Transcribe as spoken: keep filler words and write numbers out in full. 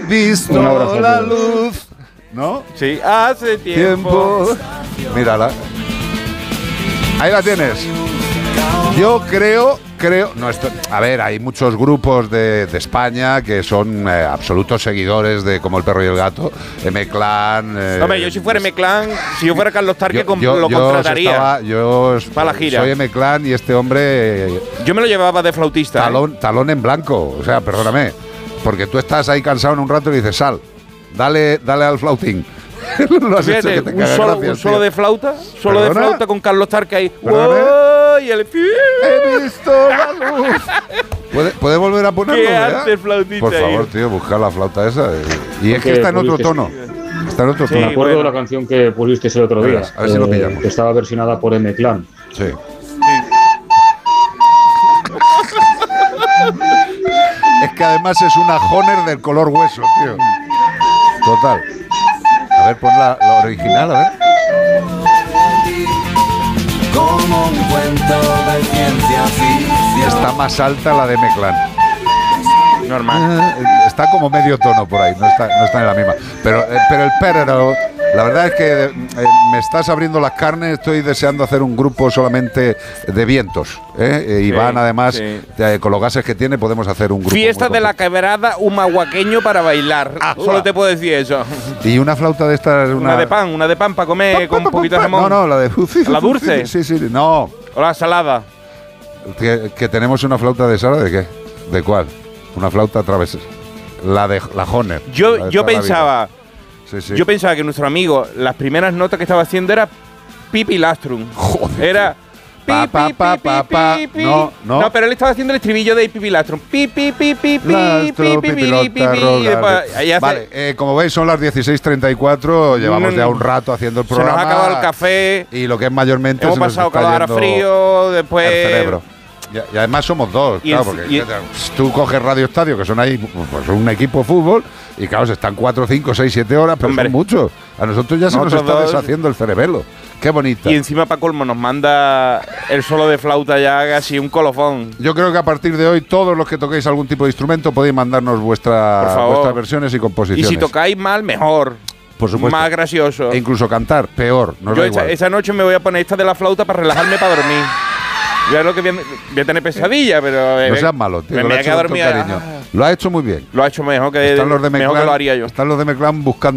visto la luz. ¿No? Sí, hace tiempo. Tiempo. Mírala. Ahí la tienes. Yo creo, creo, no esto, a ver, hay muchos grupos de, de España que son eh, absolutos seguidores de Como el perro y el gato, M-Clan. Eh, Hombre, yo si fuera M-Clan, si yo fuera Carlos Tarque, yo, yo, lo yo contrataría. Estaba, yo para la gira. Soy M-Clan y este hombre. Eh, yo me lo llevaba de flautista. Talón, ¿eh? talón en blanco, o sea, perdóname, porque tú estás ahí cansado en un rato y dices, sal, dale, dale al flautín. Lo has Fíjate, hecho que te un, solo, gracias, un solo de flauta, solo ¿Perdona? de flauta con Carlos Tarque ahí. ¿Perdóname? Y el... He visto la luz. ¿Puede, ¿Puede volver a ponerlo? ¿Qué ¿verdad? hace el flautista? Por favor, ahí? tío, buscar la flauta esa. Y es que Que está en otro pudiste- tono. Está en otro Sí, Me tono. acuerdo bueno. de la canción que pusiste el otro día. A ver si lo pillamos. Que estaba versionada por M-Clan. Sí. Es que además es una Honer del color hueso, tío. Total. A ver, pon la, la original, a ver. Como un cuento de ciencia ficción. Está más alta la de M-Clan. Normal. Eh, Está como medio tono por ahí, no está, no está en la misma. Pero, eh, pero el perro, la verdad es que eh, me estás abriendo las carnes, estoy deseando hacer un grupo solamente de vientos. ¿eh? Eh, Sí, Iván, además, sí. eh, con los gases que tiene, podemos hacer un grupo. Fiesta muy de la completo. quebrada, un mahuaqueño para bailar. Ah, Solo hola. te puedo decir eso. Y una flauta de estas. Una, Una de pan, una de pan para comer con un poquito de jamón. No, no, la de. ¿La dulce? Sí, sí, no. O la salada. Que, que tenemos una flauta de Sara, ¿de qué? ¿De cuál? Una flauta travesera. La de la Honer. Yo, la de yo toda la pensaba, vida. Sí, sí. yo pensaba que nuestro amigo, las primeras notas que estaba haciendo era Pipi Lastrum. Joder, Era Pa, pi, pa, pi, pa, pi, pa, pi, pa. pi. No, no. pero él estaba haciendo el estribillo de Pipi Lastrum. Pi, pi, pi, pi, pi, Lastro, pi, pi, pipilota, pi, pi, y rogar. después ahí hace- Vale, eh, como veis son las dieciséis treinta y cuatro, llevamos Mm. ya un rato haciendo el Se nos programa. ha acabado el café. Y lo que es mayormente Hemos se nos pasado está calor a yendo frío, después. el cerebro. Y, y además somos dos, Y claro, el- porque y- fíjate, tú coges Radio Estadio, que son ahí pues, un equipo de fútbol, y claro, se están cuatro, cinco, seis, siete horas, pero Hombre. son muchos. A nosotros ya se nos Nosotros está dos. deshaciendo el cerebelo. Qué bonita. Y encima para colmo nos manda el solo de flauta ya casi un colofón. Yo creo que a partir de hoy, todos los que toquéis algún tipo de instrumento podéis mandarnos vuestra, Por favor. vuestras versiones y Y composiciones. si tocáis mal, mejor. Por supuesto. Más gracioso. E incluso cantar, peor. No Yo da esa, igual. esa noche me voy a poner esta de la flauta para relajarme para dormir. Ya es lo que voy a, voy a tener pesadilla, pero. eh, No seas malo, tío. Me, que lo me ha voy a hecho quedar con todo dormida. cariño. Ah, Lo ha hecho muy bien. Lo ha hecho mejor que, Están los de mejor que M-Clan, lo haría yo. están los de M-Clan buscando